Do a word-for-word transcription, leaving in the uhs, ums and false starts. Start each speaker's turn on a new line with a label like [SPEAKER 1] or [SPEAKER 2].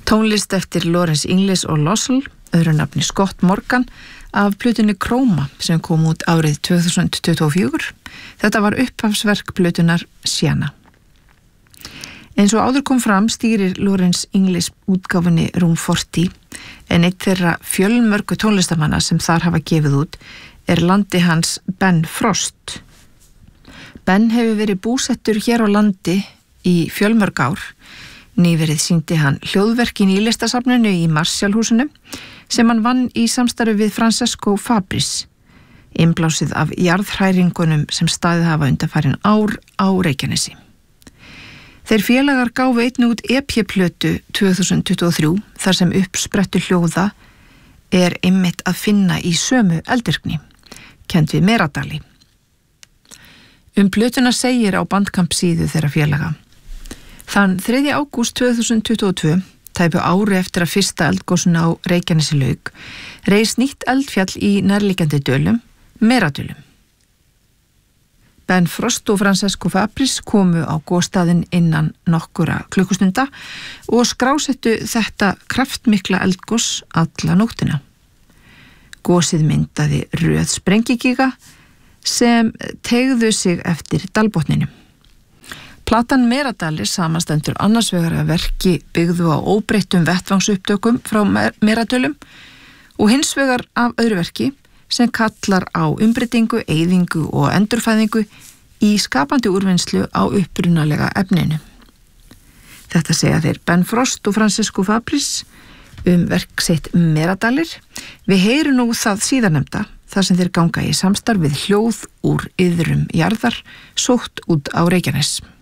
[SPEAKER 1] Tónlist eftir Lawrence Inglis og Lossell, öðru nafni Scott Morgan, af plötunni Chroma sem kom út árið tvö þúsund tuttugu og fjögur. Þetta var upphafsverk plötunar Sienna. Eins og áður kom fram stýrir Lawrence Inglis útgáfunni Room fjörutíu, en eitt þeirra fjölmörgu tónlistamanna sem þar hafa gefið út er landi hans Ben Frost. Ben hefur verið búsettur hér á landi í fjölmörg ár. Nýverið sýndi hann hljóðverkin í listasafninu í Marshallhúsinu sem hann vann í samstarfi við Francesco Fabris, innblásið af jarðhræringunum sem staðið hafa undanfarin ár á Reykjanesi. Þeir félagar gáfu einnig út E P-plötu tvö þúsund tuttugu og þrjú þar sem uppsprettu hljóða er einmitt að finna í sömu eldvirkni, kennd við Meradali. Um plötuna segir á Bandcamp síðu þeirra félaga. Þann þriðja ágúst tvö þúsund tuttugu og tvö, tæpu ári eftir að fyrsta eldgosinu á Reykjanesi lauk, reis nýtt eldfjall í nærliggjandi dölum, Meradölum. Ben Frost og Francesco Fabris komu á gosstaðinn innan nokkura klukkustunda og skrásettu þetta kraftmikla eldgos alla nóttina. Gosið myndaði röð sprengigíga sem teygðu sig eftir dalbotninu. Platan Meradalir samastendur annars vegar að verki byggðu á óbreyttum vettvangsupptökum frá Meradölum og hins vegar af öðru verki sem kallar á umbreytingu, eyðingu og endurfæðingu í skapandi úrvinnslu á upprunalega efninu. Þetta segja þeir Ben Frost og Francesco Fabris um verk sitt Meradalir. Við heyrum nú það síðarnefnda þar sem þeir ganga í samstarf við hljóð úr iðrum jarðar sótt út á Reykjanes.